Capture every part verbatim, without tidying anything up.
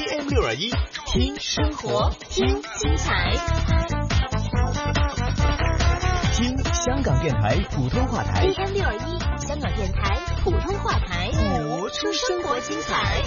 A M 六二一，听生活，听精彩，听香港电台普通话台 A M 六二一，香港电台普通话台， 活出生活精彩。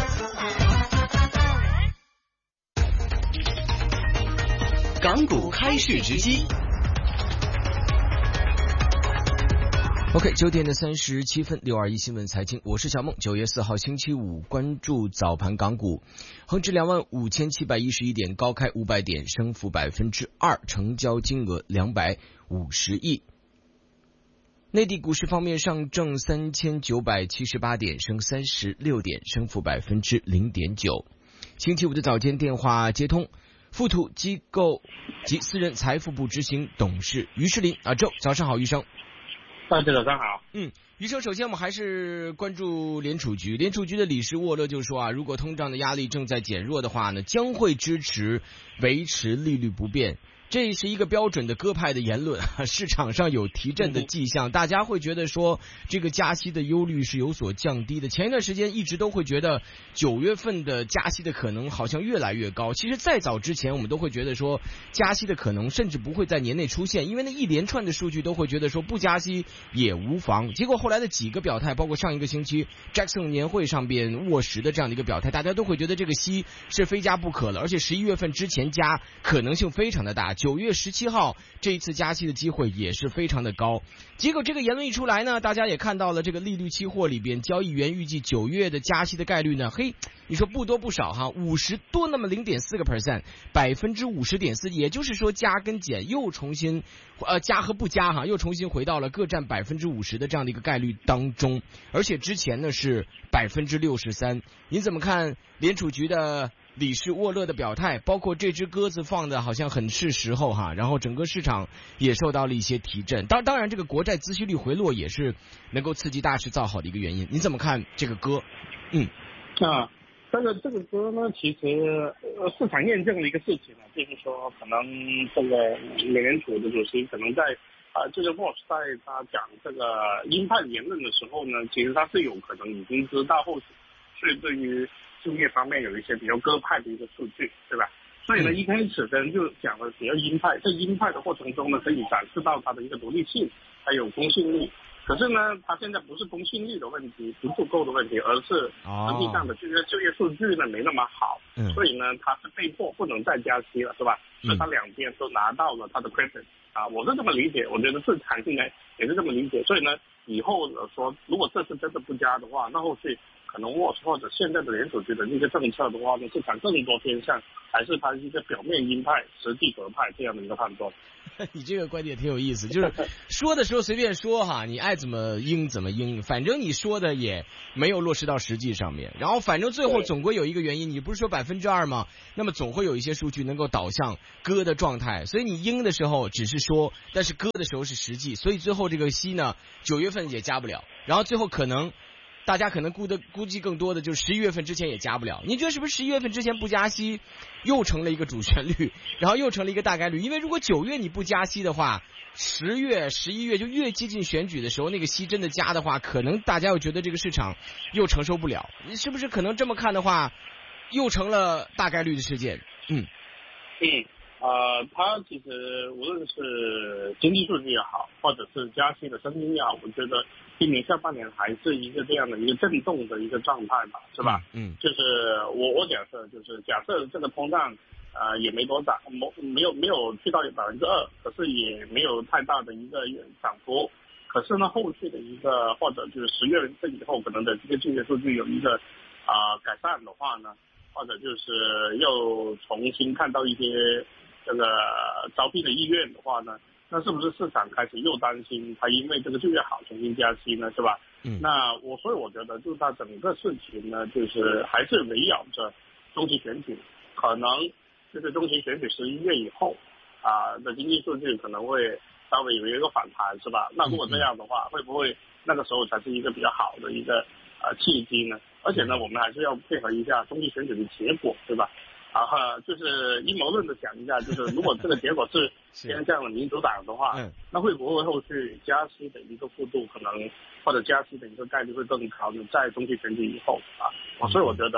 港股开市直击。OK， 九点的三十七分，六二一新闻财经，我是小梦。九月四号星期五，关注早盘港股，恒指两万五千七百一十一点，高开五百点，升幅百分之二，成交金额两百五十亿。内地股市方面，上证三千九百七十八点，升三十六点，升幅百分之零点九。星期五的早间电话接通，富途机构及私人财富部执行董事于世林啊，周，早上好，于生。 大家早上好。 嗯，余生，首先我们还是关注联储局。联储局的理事沃勒就说啊，如果通胀的压力正在减弱的话呢，将会支持维持利率不变。这是一个标准的鸽派的言论，市场上有提振的迹象，大家会觉得说这个加息的忧虑是有所降低的。前一段时间一直都会觉得九月份的加息的可能好像越来越高，其实再早之前我们都会觉得说加息的可能甚至不会在年内出现，因为那一连串的数据都会觉得说不加息也无妨。结果后来的几个表态，包括上一个星期 Jackson 年会上边沃什的这样的一个表态，大家都会觉得这个息是非加不可了，而且十一月份之前加可能性非常的大，九月十七号这一次加息的机会也是非常的高。结果这个言论一出来呢，大家也看到了这个利率期货里边交易员预计九月的加息的概率呢，嘿，你说不多不少哈，五十多那么 零点四个 percent， 百分之五十点四，也就是说加跟减又重新呃加和不加哈，又重新回到了各占百分之五十的这样的一个概率当中，而且之前呢是百分之六十三。您怎么看联储局的理事沃勒的表态，包括这只鸽子放的好像很是时候哈，然后整个市场也受到了一些提振。当当然，这个国债孳息率回落也是能够刺激大市造好的一个原因。你怎么看这个鸽？嗯， 啊，这个这个鸽呢，其实呃市场验证了一个事情呢，就是说可能这个美联储的主席可能在啊、呃，就是沃什在他讲这个鹰派言论的时候呢，其实他是有可能已经知道后续是对于就业方面有一些比较鸽派的一个数据，对吧？所以呢，一开始的人就讲了比较鹰派，在鹰派的过程中呢，可以展示到它的一个独立性，还有公信力。可是呢，它现在不是公信力的问题，不足够的问题，而是实际上的这些就业数据呢没那么好， 嗯、 所以呢，它是被迫不能再加息了，是吧？所以它两边都拿到了它的 credit 啊，我是这么理解，我觉得市场应该也是这么理解。所以呢，以后说如果这次真的不加的话，那后续可能沃什或者现在的联储局的这个政策的话呢，市场更多偏向还是它一个表面鹰派、实际鸽派这样的一个判断。 你这个观点挺有意思，就是说的时候随便说哈，你爱怎么鹰怎么鹰，反正你说的也没有落实到实际上面，然后反正最后总归有一个原因，你不是说百分之二吗？那么总会有一些数据能够导向鸽的状态，所以你鹰的时候只是说，但是鸽的时候是实际，所以最后这个息呢，九月份也加不了，然后最后可能大家可能估的估计更多的就是十一月份之前也加不了。你觉得是不是十一月份之前不加息又成了一个主旋律，然后又成了一个大概率？因为如果九月你不加息的话，十月十一月就越接近选举的时候，那个息真的加的话，可能大家又觉得这个市场又承受不了。你是不是可能这么看的话，又成了大概率的事件？嗯嗯。呃，它其实无论是经济数据也好，或者是加息的声音也好，我觉得今年下半年还是一个这样的一个震动的一个状态吧，是吧？ 嗯， 就是我我假设就是假设这个通胀呃也没多涨，没没有没有去到百分之二，可是也没有太大的一个涨幅。可是呢，后续的一个或者就是十月份以后可能的这个就业数据有一个啊、呃、改善的话呢，或者就是又重新看到一些这个招聘的意愿的话呢，那是不是市场开始又担心它因为这个就业好重新加息呢，是吧？嗯，那我所以我觉得就是它整个事情呢，就是还是围绕着中期选举，可能就是中期选举十一月以后啊的经济数据可能会稍微有一个反弹，是吧？那如果这样的话，会不会那个时候才是一个比较好的一个呃契机呢？而且呢，我们还是要配合一下中期选举的结果，对吧？啊，就是阴谋论的讲一下，就是如果这个结果是偏向了民主党的话，那会不会后续加息的一个幅度可能或者加息的一个概率会更高呢？在中期选举以后啊，所以我觉得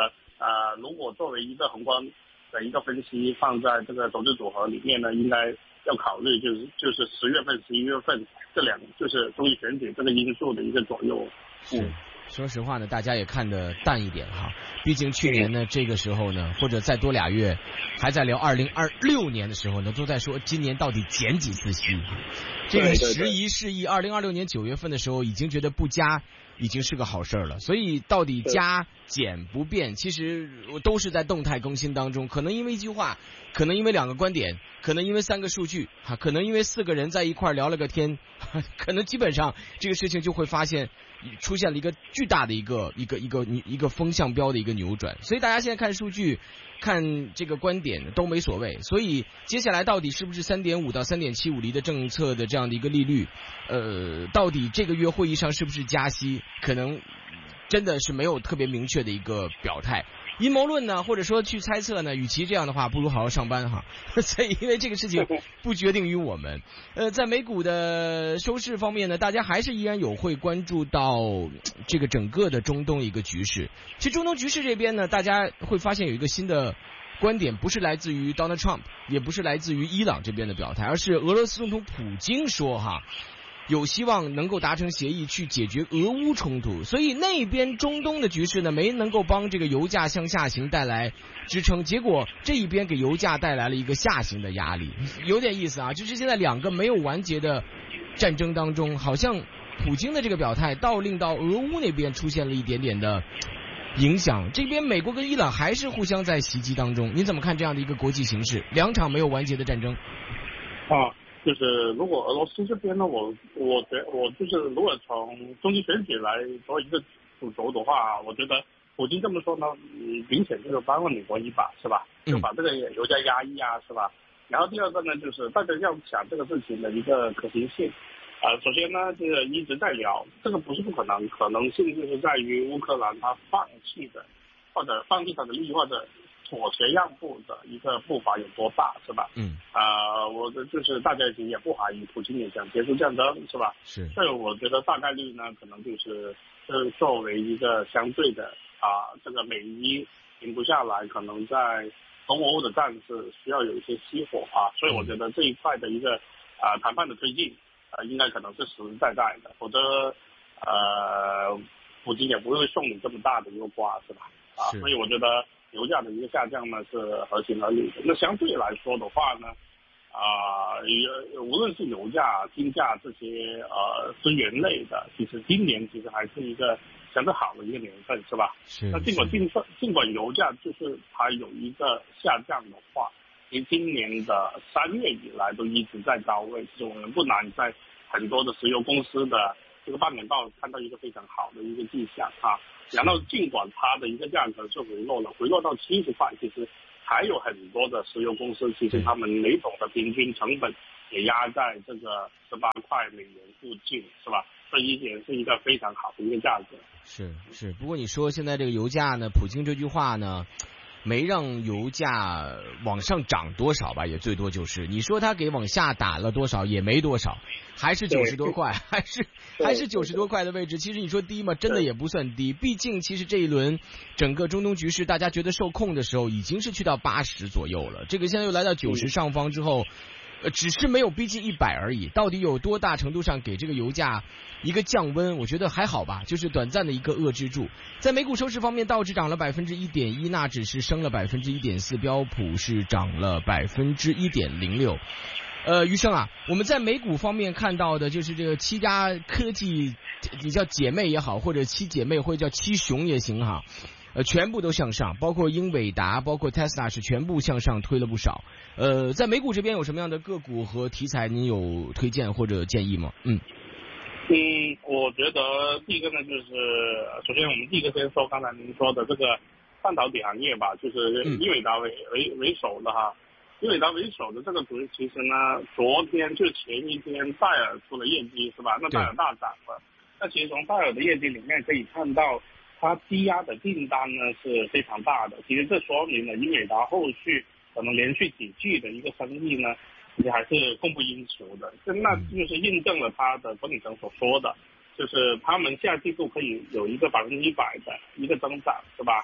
呃，如果作为一个宏观的一个分析放在这个投资组合里面呢，应该要考虑就是就是十月份、十一月份这两就是中期选举这个因素的一个左右。 是，说实话呢，大家也看得淡一点哈。毕竟去年呢，这个时候呢，或者再多俩月，还在聊二零二六年的时候呢，都在说今年到底减几次息。这个时移世易，二零二六年九月份的时候，已经觉得不加已经是个好事了。所以到底加减不变，其实都是在动态更新当中。可能因为一句话，可能因为两个观点，可能因为三个数据，哈，可能因为四个人在一块聊了个天，可能基本上这个事情就会发现出现了一个巨大的一个一个一个一个风向标的一个扭转。所以大家现在看数据，看这个观点都没所谓。所以接下来到底是不是 三点五 到 三点七五 厘的政策的这样的一个利率，呃，到底这个月会议上是不是加息，可能真的是没有特别明确的一个表态。阴谋论呢，或者说去猜测呢，与其这样的话，不如好好上班哈。所以因为这个事情不决定于我们。呃，在美股的收市方面呢，大家还是依然有会关注到这个整个的中东一个局势。其实中东局势这边呢，大家会发现有一个新的观点，不是来自于 Donald Trump， 也不是来自于伊朗这边的表态，而是俄罗斯总统普京说哈，有希望能够达成协议去解决俄乌冲突。所以那边中东的局势呢，没能够帮这个油价向下行带来支撑，结果这一边给油价带来了一个下行的压力。有点意思啊，就是现在两个没有完结的战争当中，好像普京的这个表态倒令到俄乌那边出现了一点点的影响。这边美国跟伊朗还是互相在袭击当中，您怎么看这样的一个国际形势？两场没有完结的战争啊，就是如果俄罗斯这边呢，我我觉我就是如果从中期选举来做一个主轴的话，我觉得普京这么说呢，嗯，明显就是帮了美国一把，是吧？就把这个油价压抑啊，是吧？然后第二个呢，就是大家要想这个事情的一个可行性。啊、呃，首先呢，这个一直在聊，这个不是不可能，可能性就是在于乌克兰他放弃的，或者放弃他的利益，或者妥协让步的一个步伐有多大，是吧？嗯。啊、呃，我的就是大家其实也不怀疑，普京也想结束战争，是吧？ 是。 所以我觉得大概率呢，可能就是呃作为一个相对的啊、呃，这个美伊停不下来，可能在东欧的战事需要有一些熄火啊，所以我觉得这一块的一个啊、呃、谈判的推进。呃，应该可能是实实在在的，否则，呃，普京也不会送你这么大的一个瓜，是吧？啊，所以我觉得油价的一个下降呢是合情合理的。那相对来说的话呢，啊、呃，无论是油价、金价这些呃资源类的，其实今年其实还是一个相对好的一个年份，是吧？ 是。 那尽管尽尽管油价就是它有一个下降的话。其实今年的三月以来都一直在高位，其实我们不难在很多的石油公司的这个半年报看到一个非常好的一个迹象啊。然后尽管它的一个价格是回落了，回落到七十块，其实还有很多的石油公司，其实他们每桶的平均成本也压在这个十八块美元附近，是吧？所以也是一个非常好的一个价格。 是是，不过你说现在这个油价呢，普京这句话呢，没让油价往上涨多少吧，也最多就是你说他给往下打了多少，也没多少，还是九十多块，还是还是九十多块的位置。其实你说低嘛，真的也不算低。毕竟其实这一轮整个中东局势大家觉得受控的时候，已经是去到八十左右了。这个现在又来到九十上方之后，呃，只是没有逼近一百而已。到底有多大程度上给这个油价一个降温？我觉得还好吧，就是短暂的一个遏制住。在美股收市方面，道指涨了百分之一点一，纳指是升了百分之一点四，标普是涨了百分之一点零六。呃，余生啊，我们在美股方面看到的就是这个七家科技，你叫姐妹也好，或者七姐妹，或者叫七雄也行哈。呃，全部都向上，包括英伟达，包括 Tesla 是全部向上推了不少。呃，在美股这边有什么样的个股和题材，您有推荐或者建议吗？嗯嗯，我觉得第一个呢，就是首先我们第一个先说刚才您说的这个半导体行业吧，就是英伟达为为为首的哈。英伟达为首的这个股，其实呢，昨天就前一天戴尔出了业绩是吧？那戴尔大涨了。那其实从戴尔的业绩里面可以看到，它积压的订单呢是非常大的。其实这说明了英伟达后续可能连续几季的一个生意呢，其实还是供不应求的。那就是印证了他的管理层所说的，就是他们下季度可以有一个百分之一百的一个增长，是吧？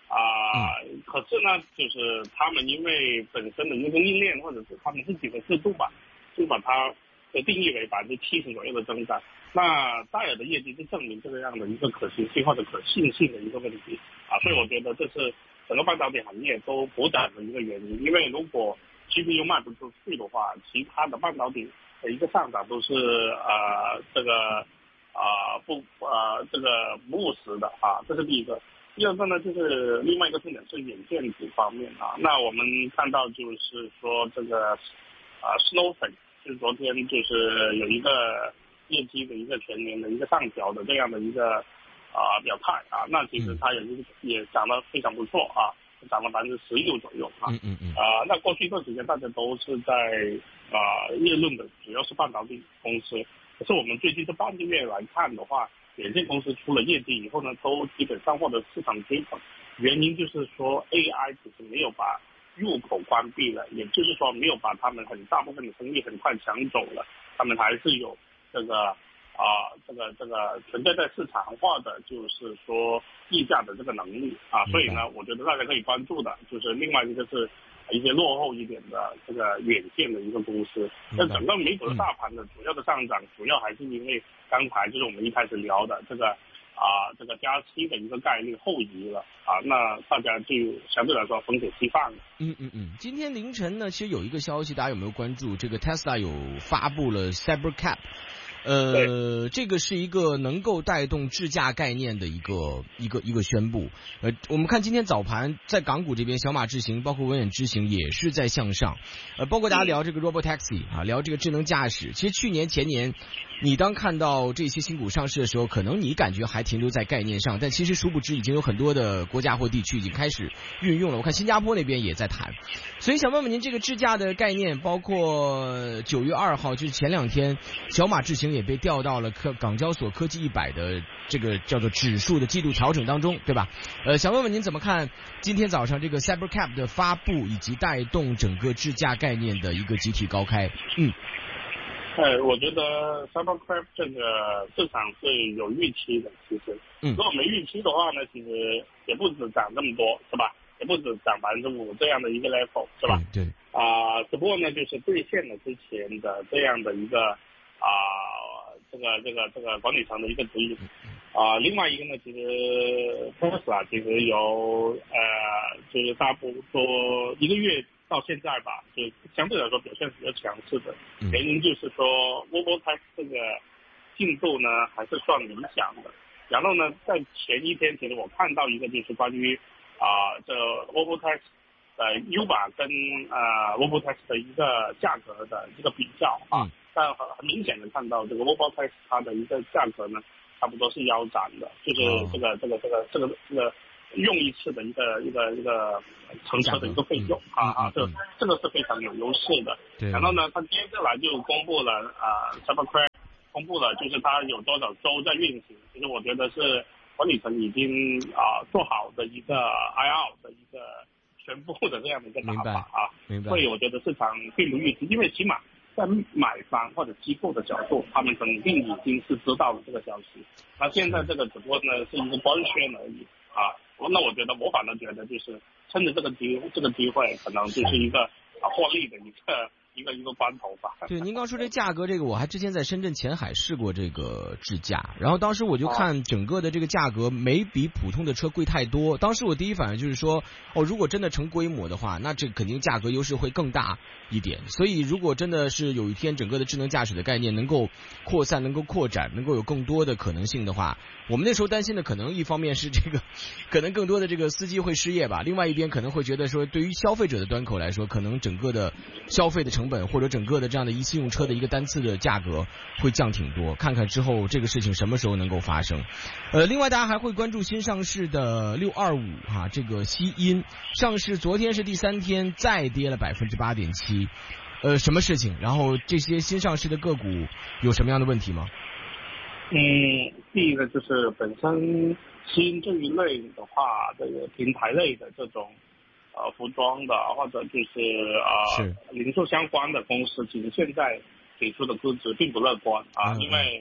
啊、呃，可是呢，就是他们因为本身的一个供应链或者是他们自己的制度吧，就把它定义为百分之七十左右的增长。那戴尔的业绩就证明这个样的一个可行性或者可信性的一个问题啊，所以我觉得这是整个半导体行业都补涨的一个原因。因为如果 G P U 卖不出去的话，其他的半导体的一个上涨都是呃这个啊、呃、不呃这个不务实的啊，这是第一个。第二个呢，就是另外一个重点是软件股方面啊。那我们看到就是说这个啊 Snowflake 就是昨天就是有一个业绩的一个全年的一个上调的这样的一个啊表态啊，那其实它也是也涨得非常不错啊，涨了百分之十六左右啊。 嗯嗯嗯。 啊，那过去一段时间大家都是在啊议论的主要是半导体公司，可是我们最近这半个月来看的话，软件公司出了业绩以后呢，都基本上获得市场追捧，原因就是说 A I 其实没有把入口关闭了，也就是说没有把他们很大部分的生意很快抢走了，他们还是有这个啊、呃、这个这个存在在市场化的就是说溢价的这个能力啊，所以呢，我觉得大家可以关注的就是另外一个是一些落后一点的这个软件的一个公司。那整个美股的大盘的主要的上涨，主要还是因为刚才就是我们一开始聊的这个啊这个加息的一个概率后移了啊，那大家就相对来说风险释放了。 嗯嗯嗯，今天凌晨呢，其实有一个消息，大家有没有关注？这个 Tesla 有发布了 Cybercab。呃，这个是一个能够带动智驾概念的一个一个一个宣布。呃，我们看今天早盘在港股这边，小马智行包括文远之行也是在向上。呃，包括大家聊这个 Robotaxi 啊，聊这个智能驾驶。其实去年前年，你当看到这些新股上市的时候，可能你感觉还停留在概念上，但其实殊不知已经有很多的国家或地区已经开始运用了。我看新加坡那边也在谈。所以想问问您，这个智驾的概念，包括九月二号，就是前两天，小马智行也被调到了科港交所科技一百的这个叫做指数的季度调整当中，对吧？呃，想问问您怎么看今天早上这个 Cybercab 的发布，以及带动整个智驾概念的一个集体高开？嗯， 哎，我觉得 Cybercab 这个市场是有预期的，其实，嗯，如果没预期的话呢，其实也不止涨这么多，是吧？也不止涨百分之五这样的一个 level， 是吧？ 对。 啊、呃，只不过呢，就是兑现了之前的这样的一个啊、呃，这个这个这个管理层的一个指引。啊、呃，另外一个呢，其实 Tesla 其实有呃，就是大部说一个月到现在吧，就相对来说表现比较强势的。原因就是说 Robotaxi 这个进度呢还是算理想的。然后呢，在前一天，其实我看到一个就是关于啊、呃，这 Robotaxi 呃 Uber 跟呃 Robotaxi 的一个价格的一个比较啊，嗯、但很很明显的看到这个 Robotaxi 它的一个价格呢，差不多是腰斩的，就是这个、哦、这个这个这个这个用一次的一个一个一个乘车的一个费用啊啊，这这个是非常有优势的。然后呢，它接下来就公布了啊 Cybercab 公布了就是它有多少州在运行，其实我觉得是管理层已经啊、呃、做好的一个 I R 的一个宣布的这样的一个打法啊， 明白。 所以我觉得市场并不预期，因为起码在买方或者机构的角度，他们肯定已经是知道了这个消息。那现在这个只不过呢是一个官宣而已啊。那我觉得我反而觉得就是趁着这个机这个机会，可能就是一个啊获利的一个。一个一个关头吧。 对，您刚说这价格，这个我还之前在深圳前海试过这个智驾，然后当时我就看整个的这个价格没比普通的车贵太多。当时我第一反应就是说，哦，如果真的成规模的话，那这肯定价格优势会更大一点。所以如果真的是有一天整个的智能驾驶的概念能够扩散、能够扩展、能够有更多的可能性的话，我们那时候担心的可能一方面是这个，可能更多的这个司机会失业吧，另外一边可能会觉得说，对于消费者的端口来说，可能整个的消费的成本或者整个的这样的一次用车的一个单次的价格会降挺多，看看之后这个事情什么时候能够发生。呃，另外大家还会关注新上市的六二五哈，这个西音上市昨天是第三天，再跌了百分之八点七。呃，什么事情？然后这些新上市的个股有什么样的问题吗？ 嗯，第一个就是本身新这一类的话，这个平台类的这种呃服装的或者就是呃零售相关的公司，其实现在给出的估值并不乐观啊，嗯、因为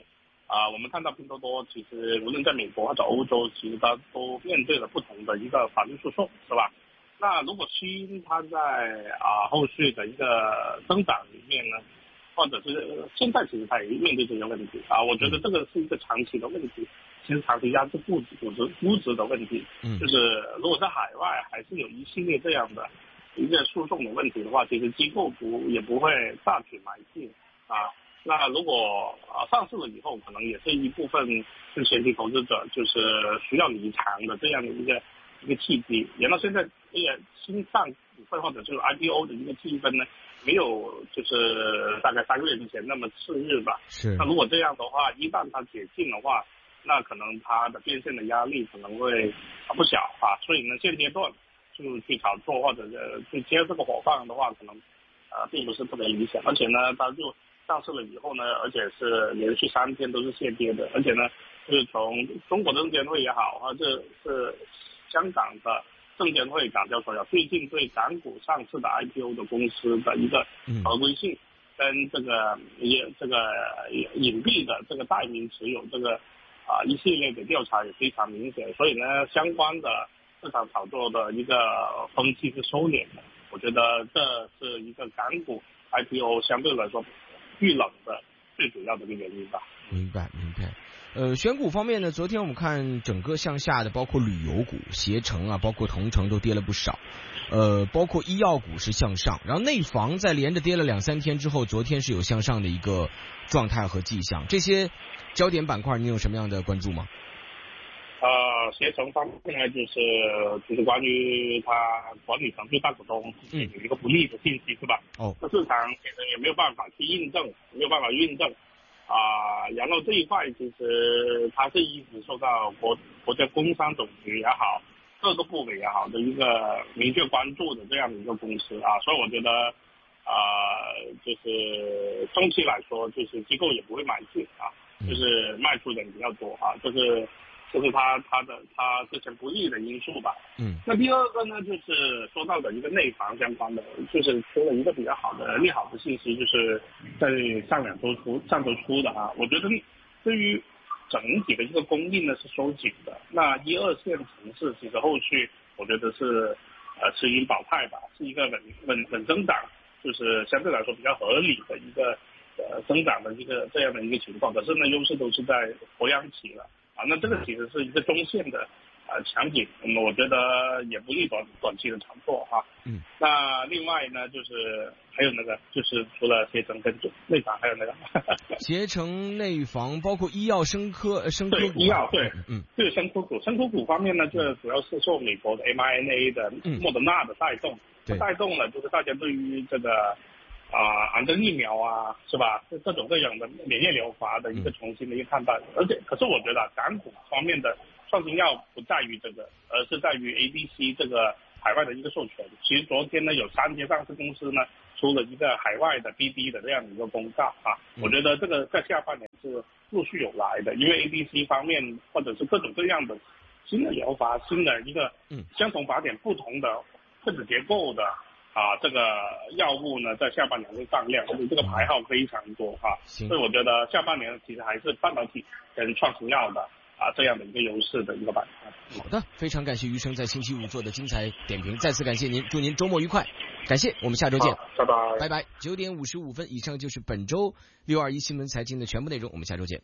啊，我们看到拼多多其实无论在美国或者欧洲，其实它都面对了不同的一个法律诉讼，是吧？那如果虚音它在啊后续的一个增长里面呢，或者是现在其实它也面对这些问题啊，我觉得这个是一个长期的问题，其实长期压制估值、估值、估值的问题，就是如果在海外还是有一系列这样的一个诉讼的问题的话，其实机构不也不会大举买进啊。那如果啊上市了以后，可能也是一部分是前期投资者就是需要离场的这样的一个一个契机。然后现在这个新上股份或者就是 I P O 的一个气氛呢，没有就是大概三个月之前那么炽热吧。 是。那如果这样的话，一旦它解禁的话，那可能它的变现的压力可能会不小啊。所以呢，现阶段就去炒作或者去接这个火棒的话，可能呃并不是特别理想。而且呢，它就上市了以后呢，而且是连续三天都是下跌的，而且呢，就是从中国的证监会也好，或者是香港的证监会、港交所也好，最近对港股上市的 I P O 的公司的一个合规性，跟这个也这个隐蔽的这个代名持有这个啊一系列的调查也非常明显，所以呢，相关的市场炒作的一个风气是收敛的。我觉得这是一个港股 I P O 相对来说遇冷的最主要的一个原因吧。 明白明白。呃，选股方面呢，昨天我们看整个向下的，包括旅游股、携程啊，包括同程都跌了不少。呃，包括医药股是向上，然后内房在连着跌了两三天之后，昨天是有向上的一个状态和迹象。这些焦点板块，你有什么样的关注吗？ 呃，携程方面呢，就是就是关于它管理层对大股东有一个不利的信息，是吧？ 哦， 那市场可能也没有办法去印证，没有办法印证啊。然后这一块其实它是一直受到国国家工商总局也好，各个部委也好的一个明确关注的这样的一个公司啊，所以我觉得啊、呃，就是中期来说，就是机构也不会买进啊，就是卖出人比较多啊，这是。这是它它的它之前不利的因素吧。 嗯。 那第二个呢，就是说到的一个内房相关的，就是出了一个比较好的利好的信息，就是在上两周出上周出的啊。我觉得对于整体的一个供应呢是收紧的。那一二线城市其实后续我觉得是呃持盈保泰吧，是一个稳稳稳增长，就是相对来说比较合理的一个呃增长的一个这样的一个情况。可是呢，优势都是在活跃期了。啊，那这个其实是一个中线的呃场景，那么我觉得也不利短短期的炒作哈。 嗯。 那另外呢，就是还有那个，就是除了携程跟内房，还有那个携程、内房，包括医药、生科、生科股。 医药对， 嗯， 对生科股，生科股方面呢，就主要是受美国的 M R N A 的莫德纳的带动， 对， 带动了就是大家对于这个。啊，癌症疫苗啊，是吧？这各种各样的免疫疗法的一个重新的一个看待，而且可是我觉得港股方面的创新药不在于这个，而是在于 A D C 这个海外的一个授权。其实昨天呢，有三间上市公司呢出了一个海外的 B D 的这样的一个公告啊，我觉得这个在下半年是陆续有来的，因为 A D C 方面或者是各种各样的新的疗法、新的一个相同法典不同的分子结构的。啊，这个药物呢，在下半年会上量，而且这个牌号非常多哈、啊，所以我觉得下半年其实还是半导体跟创新药的啊这样的一个优势的一个板块。 好的，非常感谢余生在星期五做的精彩点评，再次感谢您，祝您周末愉快，感谢，我们下周见， 拜拜， 拜拜。九点五十五分，以上就是本周六二一新闻财经的全部内容，我们下周见。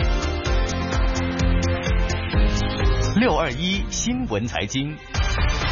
六二一新闻财经。